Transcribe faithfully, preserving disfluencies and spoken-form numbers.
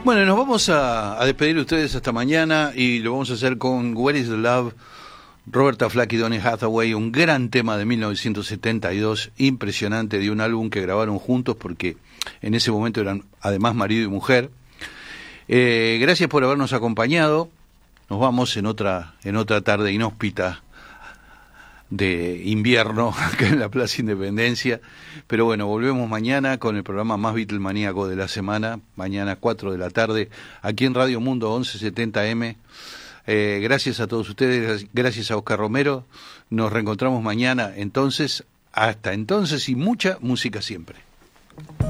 Bueno, nos vamos a, a despedir de ustedes hasta mañana y lo vamos a hacer con Where is the Love, Roberta Flack y Donny Hathaway, un gran tema de mil novecientos setenta y dos, impresionante, de un álbum que grabaron juntos porque en ese momento eran además marido y mujer. Eh, gracias por habernos acompañado. Nos vamos en otra en otra tarde inhóspita de invierno acá en la Plaza Independencia, pero bueno, volvemos mañana con el programa más Beatlemaníaco de la semana, mañana cuatro de la tarde, aquí en Radio Mundo once setenta eme. Eh, gracias a todos ustedes, gracias a Oscar Romero, nos reencontramos mañana, entonces, hasta entonces y mucha música siempre.